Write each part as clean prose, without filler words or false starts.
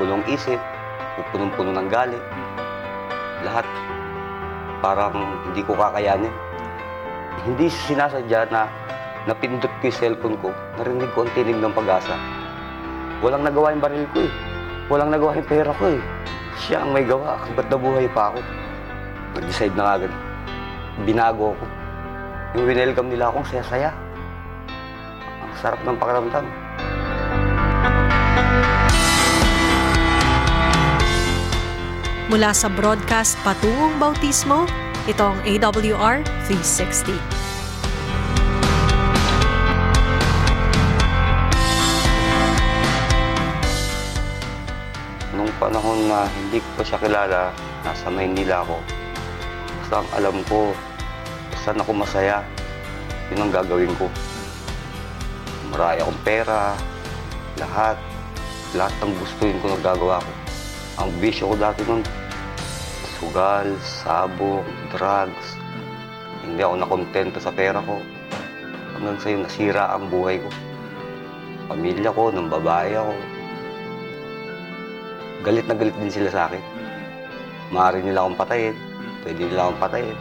magulong isip, punong-puno ng galit. Lahat parang hindi ko kakayanin. Hindi sinasadya na napindot ko yung cellphone ko, narinig ko ang tinig ng pag-asa. Walang nagawa yung baril ko eh. Walang nagawa yung pera ko eh. Siya ang may gawa. Ba't nabuhay pa ako? Nag-decide na agad. Binago ako. Yung winelcome nila akong saya-saya. Ang sarap ng pakiramdam. Mula sa broadcast patungong bautismo, ito ang AWR 360. Nung panahon na hindi ko pa siya kilala, nasa Maynila ako. Basta ang alam ko, saan ako masaya, yun ang gagawin ko. Marami akong pera, lahat ng gustuin ko nagagawa ko. Ang bisyo ko dati nun, sugal, sabong, drugs. Hindi ako nakontento sa pera ko. Hanggang sa'yo nasira ang buhay ko. Pamilya ko, ng babae ako. Galit na galit din sila sa akin. Maaari nila akong patayin. Pwede nila akong patayin.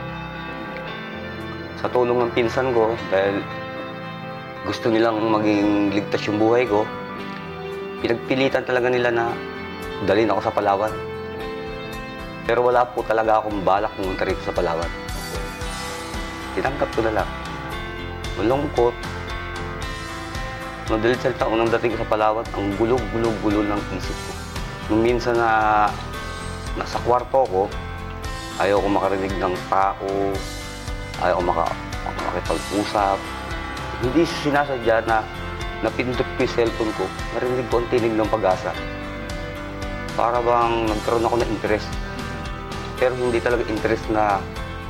Sa tulong ng pinsan ko, dahil gusto nilang maging ligtas yung buhay ko, pinagpilitan talaga nila na dalhin ako sa Palawan. Pero wala po talaga akong balak pumunta rito sa Palawan. Tinanggap ko na lang. Malungkot. Madalit salita ko nang dating ko sa Palawan, ang gulo ng isip ko. Nung minsan na nasa kwarto ko, ayaw ko makarinig ng pako, ayaw ko makipag-usap. Hindi sinasadya na napindot ko yung cellphone ko, narinig ko ang tinig ng pag-asa. Para bang nagkaroon ako ng interest. Pero hindi talaga interest na,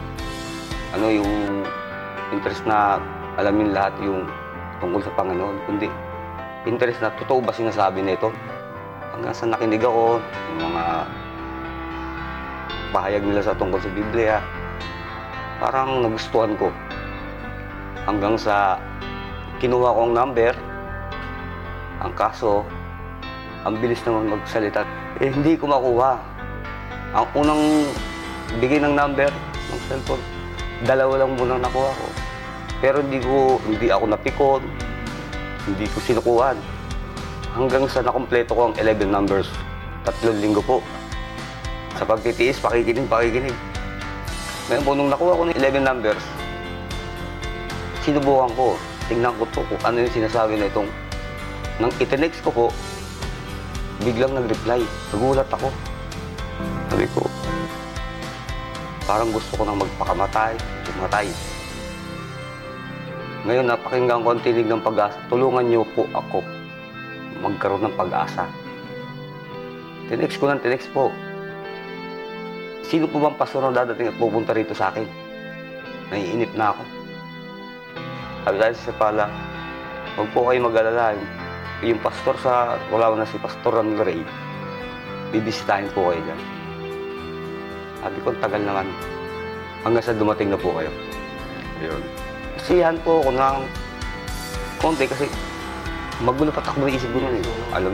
yung interest na alamin lahat yung tungkol sa Panginoon. Kundi interest na totoo ba sinasabi na ito? Hanggang sa nakinig ako, yung mga pahayag nila sa tungkol sa Biblia, parang nagustuhan ko. Hanggang sa kinuha ko ang number, ang kaso, ang bilis naman magsalita. Hindi ko makuha. Ang unang bigay ng number ng cellphone, 2 lang muna nakuha ko. Pero hindi ako napikon, hindi ko sinukuhan. Hanggang sa nakumpleto ko ang 11 numbers. 3 linggo po. Sa pagtitiis, pakikinig. Ngayon po, nung nakuha ko ng 11 numbers, sinubukan ko. Tingnan ko to kung ano yung sinasabi na itong. Nang itinext ko po, biglang nag-reply. Nagulat ako. Sabi ko, parang gusto ko nang magpakamatay, pumatay. Ngayon, napakinggan ko ang tinig ng pag-asa. Tulungan niyo po ako magkaroon ng pag-asa. Tinext ko ng tinext po. Sino po bang pastor na dadating at pupunta rito sa akin? Naiinip na ako. Sabi tayo sa Pala, huwag po kayo mag-alala. Yung pastor wala na si Pastor Ronald Ray, bibisitahin po kayo dyan. Sabi ko, tagal naman. Hanggang sa dumating na po kayo. Ayun. Kasiyahan po ako ng konti kasi magulo patakbo ng isip ko nun eh. Alam